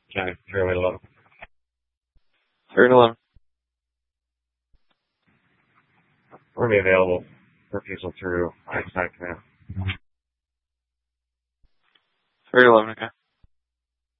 Okay, fairly low. 311. We're going to be available for refusal through Einstein Command. 311, okay.